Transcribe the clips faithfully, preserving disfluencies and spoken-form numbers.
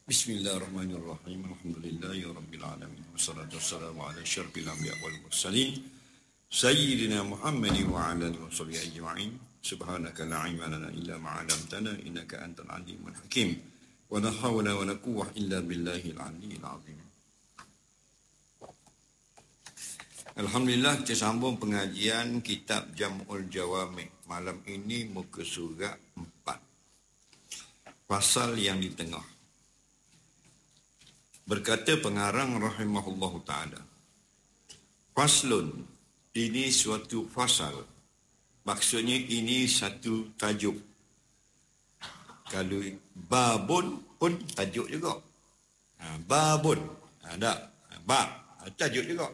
Bismillahirrahmanirrahim. Alhamdulillahi rabbil alamin. Wassalatu wassalamu ala asyrafil anbiya wal mursalin sayyidina Muhammadin wa ala alihi washabbihi ajma'in. Subhanaka la ilma lana illa ma 'allamtana innaka antal alimul hakim. Wa la hawla wa la quwwata illa billahil aliyyil azim. Alhamdulillah, kita sambung pengajian kitab Jam'ul Jawami'. Malam ini muka surat empat. Pasal yang di tengah. Berkata pengarang rahimahullahu ta'ala, Faslun, ini suatu fasal. Maksudnya ini satu tajuk. Kalau babun pun tajuk juga. Ha, babun. Ha, tak? Bab. Tajuk juga.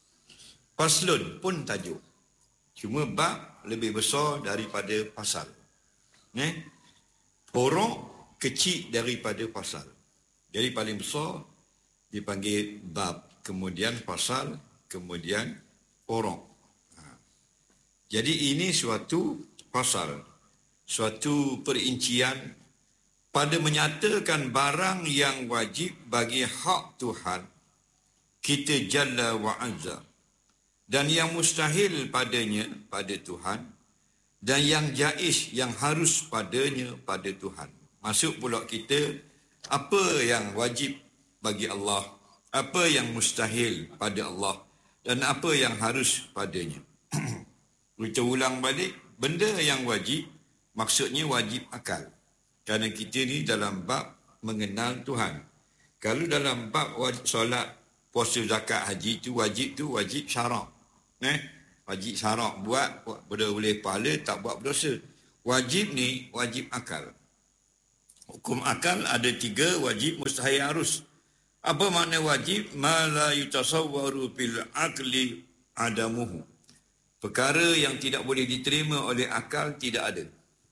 Faslun pun tajuk. Cuma bab lebih besar daripada pasal. Eh? Orang kecil daripada pasal. Jadi paling besar dipanggil bab, kemudian pasal, kemudian orang. Ha. Jadi ini suatu pasal, suatu perincian pada menyatakan barang yang wajib bagi hak Tuhan kita Jalla wa Azza, dan yang mustahil padanya pada Tuhan, dan yang jaiz yang harus padanya pada Tuhan. Masuk pula kita apa yang wajib bagi Allah, apa yang mustahil pada Allah, dan apa yang harus padanya. Kita ulang balik, benda yang wajib maksudnya wajib akal. Kerana kita ni dalam bab mengenal Tuhan. Kalau dalam bab wajib solat, puasa, zakat, haji tu wajib tu wajib syarak. Eh? Wajib syarak, buat boleh boleh pahala, tak buat berdosa. Wajib ni wajib akal. Hukum akal ada tiga, wajib, mustahil, harus. Apa makna wajib? Ma la yutasawwaru bil aqli adamuhu. Perkara yang tidak boleh diterima oleh akal tidak ada.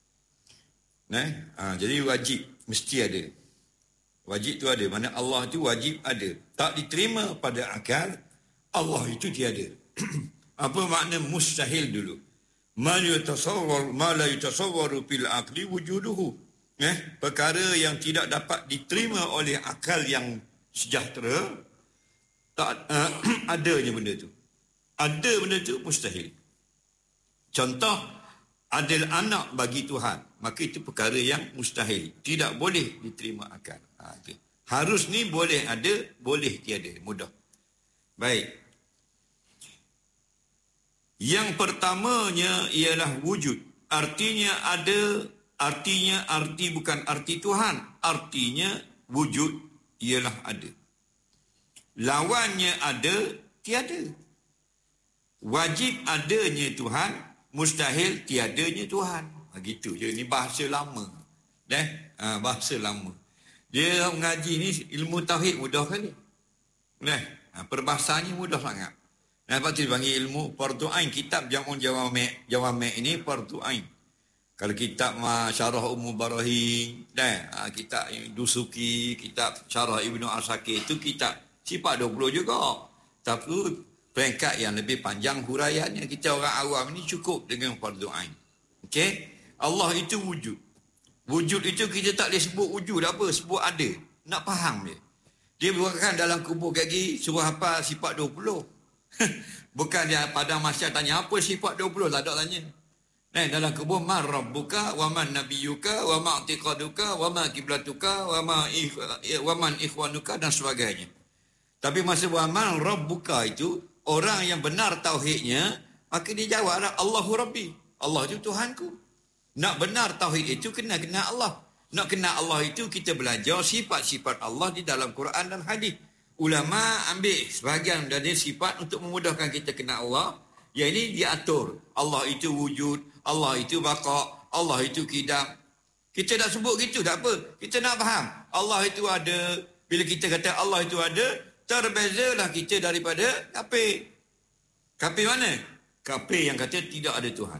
Nah, ha, jadi wajib mesti ada. Wajib tu ada. Mana Allah tu wajib ada. Tak diterima pada akal, Allah itu tiada. Apa makna mustahil dulu? Ma yutasawwaru ma la yutasawwaru bil aqli wujuduhu. Eh, perkara yang tidak dapat diterima oleh akal yang sejahtera, tak uh, adanya benda tu. Ada benda tu mustahil. Contoh, ada anak bagi Tuhan, maka itu perkara yang mustahil, tidak boleh diterima akal. Ha, harus ni boleh ada, boleh tiada, mudah. Baik. Yang pertamanya ialah wujud. Artinya ada. Artinya arti bukan arti Tuhan. Artinya wujud ialah ada. Lawannya ada, tiada. Wajib adanya Tuhan, mustahil tiadanya Tuhan. Begitu je. Ini bahasa lama. Dah, ha, bahasa lama. Dia mengaji ni ilmu tauhid mudah kali. Nah, ha, perbahasanya mudah sangat. Nah, lepas tu dipanggil ilmu fardu ain. Kitab Jam'ul Jawami' Jawami' ini fardu ain. Kalau kitab Syarah Ummul Barahin, dan kitab Dusuki, kitab Syarah Ibnu Asakir, itu kitab sifat dua puluh juga. Tapi peringkat yang lebih panjang huraiannya, kita orang awam ini cukup dengan fardu ain. Okey? Allah itu wujud. Wujud itu kita tak boleh sebut wujud apa, sebut ada. Nak faham dia. Dia bukan dalam kubur kaki suruh hafal sifat dua puluh. Bukan dia padang mahsyar tanya apa sifat dua puluh, tak ada tanya. Nah, dalam kubur, ma rabbuka wa man nabiyuka wa ma i'tiqaduka wa ma kiblatuka wa ma wa man ikhwanuka dan sebagainya. Tapi masa wa man rabbuka itu orang yang benar tauhidnya, maka dia jawablah Allahu Rabbi. Allah itu Tuhanku. Nak benar tauhid itu kena kena Allah. Nak kena Allah itu kita belajar sifat-sifat Allah di dalam Quran dan hadis. Ulama ambil sebahagian dari sifat untuk memudahkan kita kena Allah. Yang ini diatur. Allah itu wujud, Allah itu baqa, Allah itu kidam. Kita dah sebut gitu, tak apa. Kita nak faham. Allah itu ada. Bila kita kata Allah itu ada, terbezalah kita daripada kafir. Kafir mana? Kafir yang kata tidak ada Tuhan.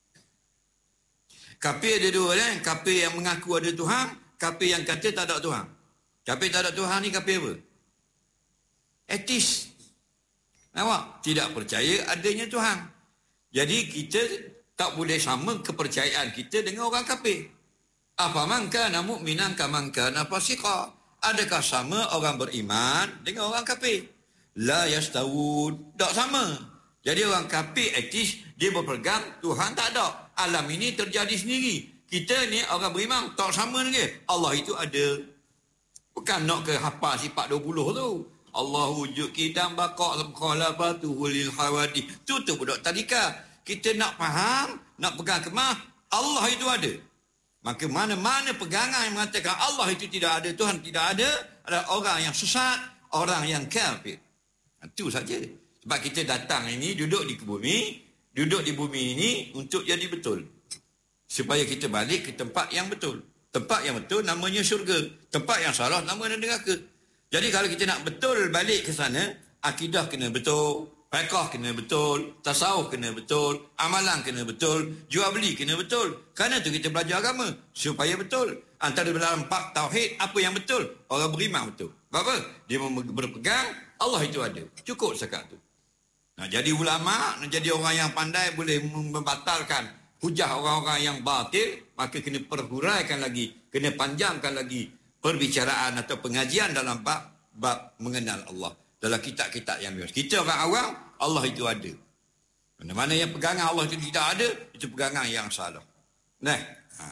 Kafir ada dua kan? Kafir yang mengaku ada Tuhan, kafir yang kata tak ada Tuhan. Kafir tak ada Tuhan ni kafir apa? Etis. Nampak? Tidak percaya adanya Tuhan. Jadi kita tak boleh sama kepercayaan kita dengan orang kafir. Afaman kana mu'minan kaman kana fasiqa. Adakah sama orang beriman dengan orang kafir? La yastawun. Tak sama. Jadi orang kafir etis, dia berpegang Tuhan tak ada. Alam ini terjadi sendiri. Kita ni orang beriman tak sama dengan dia. Allah itu ada. Bukan nak ke hafal sifat dua puluh tu. Allah wujud kidam baqa' khalafatuhu lil hawadith. Tu tu budak tadika. Kita nak faham, nak pegang kemah, Allah itu ada. Maka mana-mana pegangan yang mengatakan Allah itu tidak ada, Tuhan tidak ada, adalah orang yang sesat, orang yang kafir. Itu saja. Sebab kita datang ini, duduk di bumi, duduk di bumi ini untuk jadi betul. Supaya kita balik ke tempat yang betul. Tempat yang betul namanya syurga. Tempat yang salah namanya neraka. Jadi kalau kita nak betul balik ke sana, akidah kena betul, fiqh kena betul, tasawuf kena betul, amalan kena betul, jual beli kena betul. Kerana tu kita belajar agama supaya betul. Antara dalam bab tauhid apa yang betul? Orang beriman betul. Apa? Dia berpegang Allah itu ada. Cukup sekat tu. Nah, jadi ulama, nak jadi orang yang pandai boleh membatalkan hujah orang-orang yang batil, maka kena perhuraikan lagi, kena panjangkan lagi perbicaraan atau pengajian dalam bab bab mengenal Allah. Dalam kitab-kitab yang biasa. Kita orang awam, Allah itu ada. Mana-mana yang pegangan Allah itu tidak ada, itu pegangan yang salah. Nah, ha.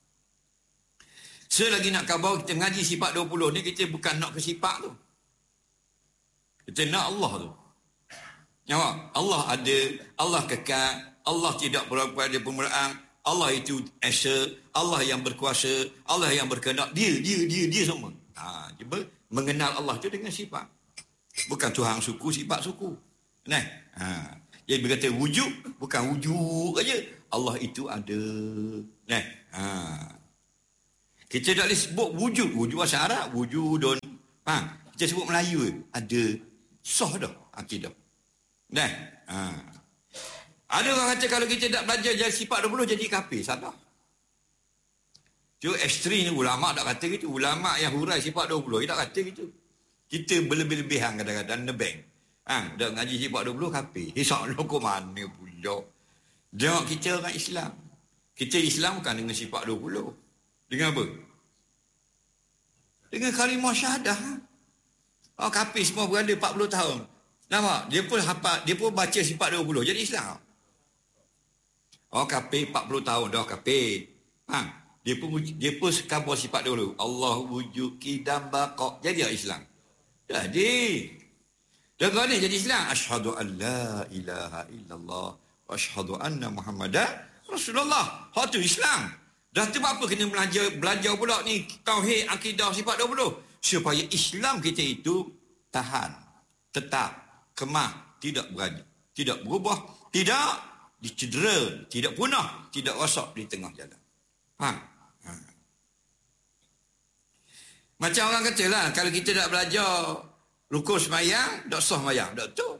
Selagi nak khabar kita mengaji sifat dua puluh ni, kita bukan nak ke sifat tu. Kita nak Allah tu. Nampak? Allah ada, Allah kekal, Allah tidak berada pemulaan, Allah itu esa, Allah yang berkuasa, Allah yang berkehendak, dia, dia, dia, dia semua. Ha, cuba mengenal Allah itu dengan sifat. Bukan Tuhan suku, sifat suku. Nah, ha. Jadi berkata wujud, bukan wujud aja. Allah itu ada. Nah, ha. Kita tak boleh sebut wujud. Wujud bahasa Arab, wujudun. Ha. Kita sebut Melayu, ada. Sah dah akidah. Nah, ha. Ada orang kata kalau kita tak belajar jadi sifat dua puluh jadi kafir. Salah. Cuma ekstrim ni ulama tak kata gitu. Ulama yang hurai sifat dua puluh, dia tak kata gitu. Kita berlebih-lebihan kadang-kadang nebeng. Ha, dah ngaji sifat dua puluh kafir. Hisap lu ke mana pula. Tengok kita orang Islam. Kita Islam bukan dengan sifat dua puluh. Dengan apa? Dengan kalimah syahadah. Oh, kafir semua berada empat puluh tahun. Nampak? Dia pun hafal, dia pun baca sifat dua puluh. Jadi Islam. Oh, kafir empat puluh tahun dah kafir. Ha, dia pun dia pun khabar sifat dua puluh. Allah wujud kidam baqa'. Jadi Islam. Jadi, dengan ni jadi Islam. Asyhadu an la ilaha illallah wa asyhadu anna Muhammadan Rasulullah. Hak tu Islam. Dah tu apa kena belajar belajar pula ni tauhid, akidah, sifat dua puluh supaya Islam kita itu tahan, tetap, kemah, tidak berani, tidak berubah, tidak dicedera, tidak punah, tidak rosak di tengah jalan. Faham? Ha. Macam orang kata lah, kalau kita tak belajar rukun semayang, tak sah semayang. Tak betul.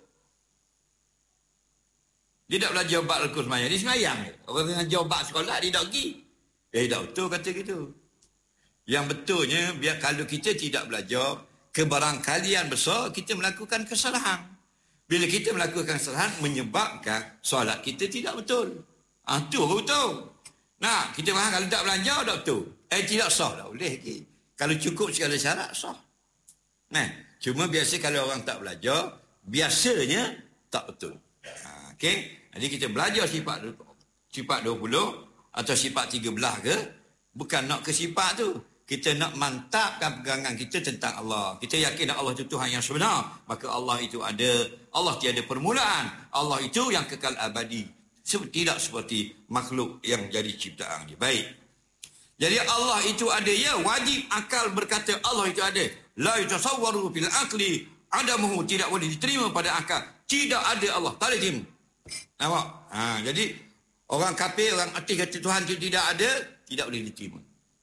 Dia tak belajar bab rukun semayang, dia semayang. Orang yang jauh bab sekolah, dia tak pergi. Eh, tak betul kata gitu. Yang betulnya, biar kalau kita tidak belajar, kebarangkalian besar, kita melakukan kesalahan. Bila kita melakukan kesalahan, menyebabkan solat kita tidak betul. Ah, tu betul. Nah, kita faham kalau tak belajar, tak betul. Eh, tidak sah, tak boleh lagi. Kalau cukup segala syarat, sah. Nah, cuma biasa kalau orang tak belajar, biasanya tak betul. Ha, okay? Jadi kita belajar sifat sifat dua puluh atau sifat tiga belas ke, bukan nak ke sifat tu. Kita nak mantapkan pegangan kita tentang Allah. Kita yakin Allah itu Tuhan yang sebenar. Maka Allah itu ada. Allah tiada permulaan. Allah itu yang kekal abadi. Tidak seperti makhluk yang jadi ciptaan dia. Baik. Jadi Allah itu ada, ya, wajib akal berkata Allah itu ada. La yutasawwaru fil aqli adamuhu, tidak boleh diterima pada akal. Tidak ada Allah, tak boleh terima. Nampak? Ha, jadi orang kafir, orang ateis kata Tuhan itu tidak ada, tidak boleh diterima.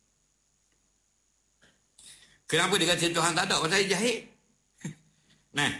Kenapa dia kata Tuhan tak ada? Pasal dia jahil. Nah,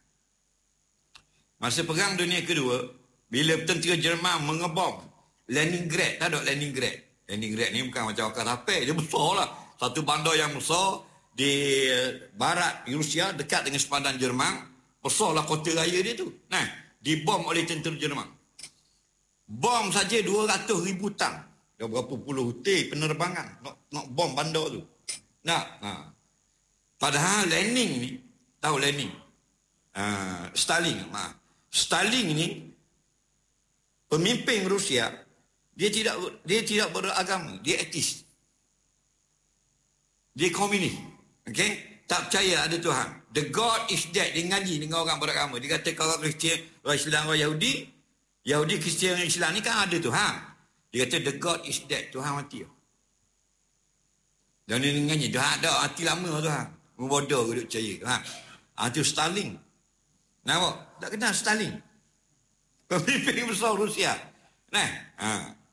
masa perang dunia kedua, bila tentera Jerman mengebom Leningrad, tak ada Leningrad. Leningrad ni bukan macam Akar Tapek, dia besar lah. Satu bandar yang besar di barat Rusia, dekat dengan sepadan Jerman. Besarlah kota raya dia tu. Nah, dibom oleh tentera Jerman. Bom saja dua ratus ribu tang. Dah berapa puluh hotel penerbangan nak, nak bom bandar tu. Nah, nah. Padahal Lenin ni, tahu Lenin? Uh, Stalin, maaf. Stalin ni pemimpin Rusia, dia tidak dia tidak beragama, dia ateis. Dia komunis. Okey? Tak percaya ada Tuhan. The God is dead. Dia ngaji dengan orang beragama. Dia kata kalau Kristian, orang Islam, orang Yahudi, Yahudi, Kristian, Islam ni kan ada Tuhan. Dia kata the God is dead. Tuhan mati. Dan dia ngaji, dah ada hati lama Tuhan. Bodoh ke duk percaya. Ha. Ha, itu Stalin. Nampak? Tak kenal Stalin. Pemimpin besar Rusia. Nah. Ha.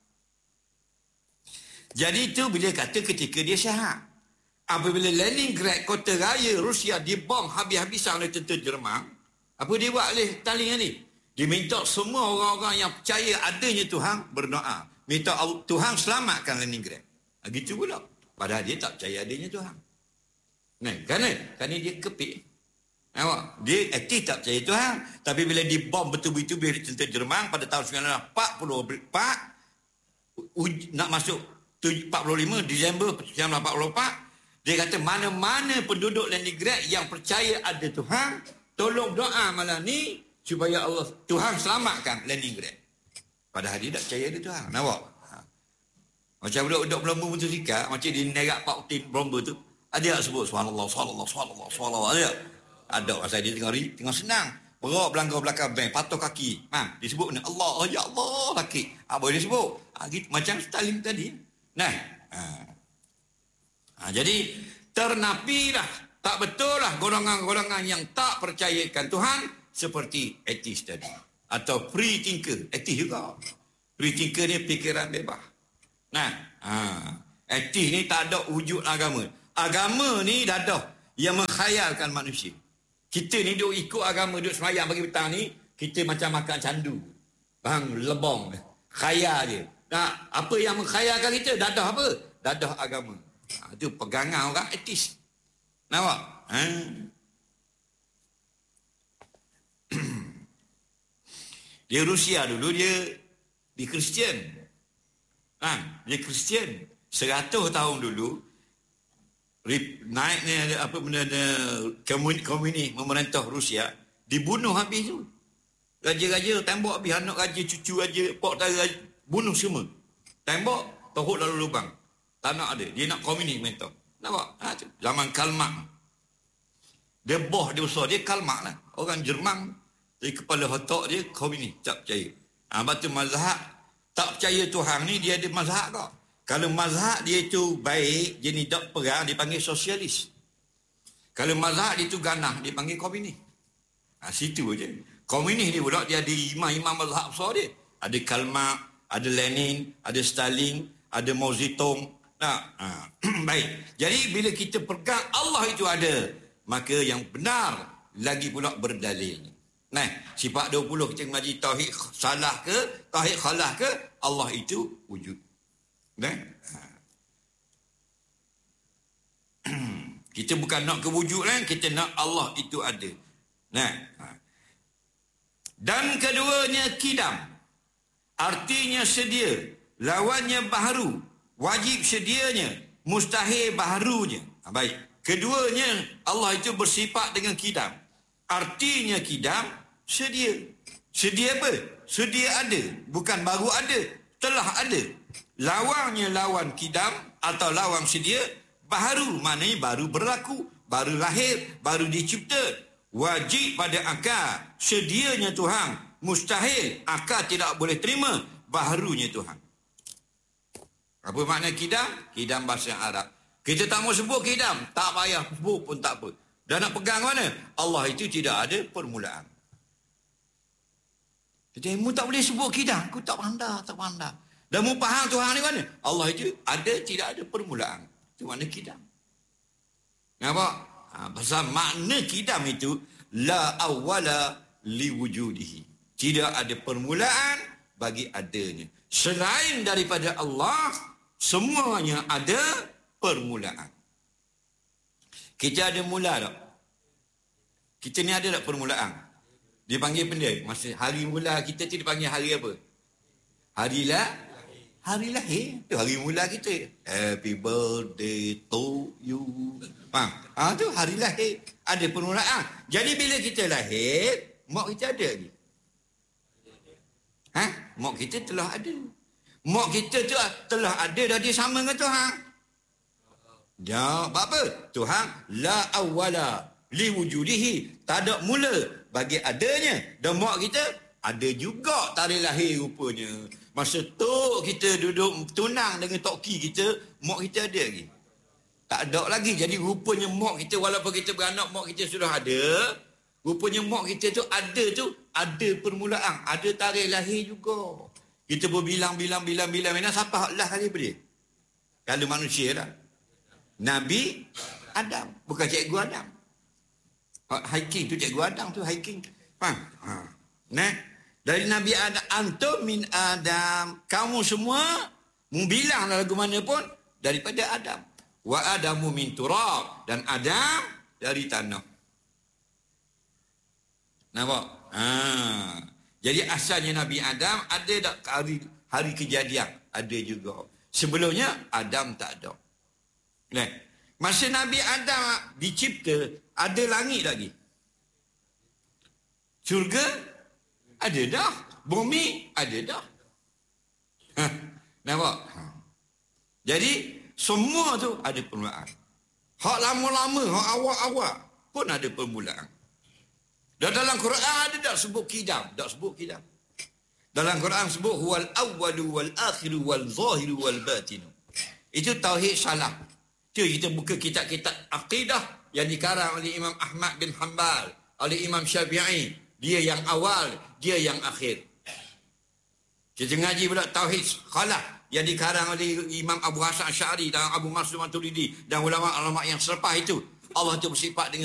Jadi itu bila kata ketika dia syahat. Apabila Leningrad, kota raya Rusia, dibom habis-habisan oleh tentera Jerman, apa dia buat oleh Stalin ni? Dia minta semua orang-orang yang percaya adanya Tuhan berdoa. Minta Tuhan selamatkan Leningrad. Begitu pula. Padahal dia tak percaya adanya Tuhan. Nah, kerana, kerana dia kepik. Nampak? Dia aktif tak percaya Tuhan. Tapi bila dibom betul-betul oleh tentera Jerman pada tahun sembilan belas empat puluh empat, nak masuk empat puluh lima Disember seribu sembilan ratus empat puluh empat, dia kata mana-mana penduduk Leningrad yang percaya ada Tuhan, tolong doa malam ni supaya Allah Tuhan selamatkan Leningrad. Padahal dia tak percaya ada Tuhan. Nampak? Ha. Macam budak-budak pelambung motosikal, macam dia nerak pautin bomba tu, ada tak sebut subhanallah, subhanallah, subhanallah, subhanallah, ada tak? Ada. Pasal dia tengah tengah senang. Berak belanggar belakang bank, patok kaki. Ha, dia sebut ni Allah, ya Allah, laki. Apa dia sebut? Ha, gitu, macam Stalin tadi. Nah. Ha. Ha, jadi ternapilah, tak betul lah golongan-golongan yang tak percayakan Tuhan seperti ateis tadi. Atau free thinker, ateis juga. Free thinker ni fikiran bebas. Nah, ha, ateis ni tak ada wujud agama. Agama ni dah ada yang menghayalkan manusia. Kita ni duk ikut agama, duk semayang pagi petang ni, kita macam makan candu. Bang, lebong. Khayal je. Nah, apa yang menghayalkan kita? Dadah apa? Dadah agama. Ha, itu pegangan orang etis. Nampak? Ha? Dia Rusia dulu, dia di Kristian. Ha, dia Kristian. Seratus tahun dulu, naiknya apa benda komunis, komunis memerintah Rusia, dibunuh habis tu. Raja-raja tembak habis, anak raja, cucu raja, pak tara, bunuh semua. Tembak, teruk lalu lubang. Tak nak ada. Dia nak komunis mentor. Nampak? Ha, tu. Zaman Karl Marx. Dia boh dia besar. Dia Karl Marx lah. Orang Jerman. Jadi kepala otak dia komunis. Tak percaya. Ha, lepas tu mazhab. Tak percaya Tuhan ni dia ada mazhab kau. Kalau mazhab dia tu baik, jenis tak perang, dia panggil sosialis. Kalau mazhab dia tu ganah, dia panggil komunis. Ha, situ je. Komunis ni pula dia ada imam-imam mazhab besar dia. Ada Karl Marx, ada Lenin, ada Stalin, ada Mao Zedong. Nah, ha. Baik. Jadi bila kita pegang Allah itu ada, maka yang benar lagi pula berdalil. Nah, sifat dua puluh kita mengaji tauhid salah ke, tauhid khalah ke, Allah itu wujud. Nah. Ha. Kita bukan nak kewujudan, kita nak Allah itu ada. Nah. Ha. Dan keduanya kidam. Artinya sedia, lawannya baharu. Wajib sedianya, mustahil baharunya. Ha, baik. Keduanya Allah itu bersifat dengan kidam. Artinya kidam, sedia. Sedia apa? Sedia ada. Bukan baru ada, telah ada. Lawannya lawan kidam atau lawan sedia, baharu. Maknanya baru berlaku, baru lahir, baru dicipta. Wajib pada akal, sedianya Tuhan. Mustahil, akal tidak boleh terima, baharunya Tuhan. Apa makna kidam? Kidam bahasa Arab. Kita tak mau sebut kidam, tak payah sebut pun tak apa. Dan nak pegang mana? Allah itu tidak ada permulaan. Jadi mu tak boleh sebut kidam, aku tak pandai, tak pandai. Dan mu faham Tuhan ni mana? Allah itu ada, tidak ada permulaan. Itu makna kidam. Nampak? Ha, pasal makna kidam itu la awwala liwujudihi. Tidak ada permulaan bagi adanya. Selain daripada Allah, semuanya ada permulaan. Kita ada mula tak? Kita ni ada tak permulaan? Dia panggil benda. Masa hari mula kita tu dipanggil hari apa? Hari lah. hari lahir. Tu hari mula kita. Happy birthday to you. Faham? Ha, tu hari lahir. Ada permulaan. Jadi bila kita lahir, mak kita ada lagi. Ha? Mak kita telah ada. Mak kita tu telah ada dah dia sama dengan Tuhan. Jawab apa? Tuhan la awwala li wujudihi. Tak ada mula bagi adanya. Dan mak kita ada juga tarikh lahir rupanya. Masa tu kita duduk tunang dengan toki kita, mak kita ada lagi. Tak ada lagi. Jadi rupanya mak kita, walaupun kita beranak, mak kita sudah ada. Rupanya mak kita tu ada tu, ada permulaan. Ada tarikh lahir juga. Kita pun bilang, bilang, bilang, bilang. bilang siapa lah kali pada dia? Kalau manusia lah. Nabi Adam. Bukan cikgu Adam. Hiking tu cikgu Adam tu hiking. Faham? Ha. Nah, dari Nabi Adam, antum min Adam. Kamu semua, membilanglah lagu mana pun, daripada Adam. Wa Adamu min turab. Dan Adam dari tanah. Nampak? Ha. Jadi asalnya Nabi Adam ada tak hari, hari kejadian? Ada juga. Sebelumnya Adam tak ada. Nah, masa Nabi Adam dicipta, ada langit lagi. Syurga ada dah. Bumi ada dah. Ha. Nampak? Ha. Jadi semua tu ada permulaan. Hak lama-lama, hak awal-awal pun ada permulaan. Dan dalam Quran ada tak sebut kidam? Tak sebut kidam. Dalam Quran sebut huwal awwalu wal akhiru wal zahiru wal batinu. Itu tauhid salah. Itu kita buka kitab-kitab akidah yang dikarang oleh Imam Ahmad bin Hanbal, oleh Imam Syafi'i. Dia yang awal, dia yang akhir. Kita ngaji pula tauhid salah yang dikarang oleh Imam Abu Hasan Asy'ari dan Abu Mansur Maturidi dan ulama-ulama yang selepas itu. Allah tu bersifat dengan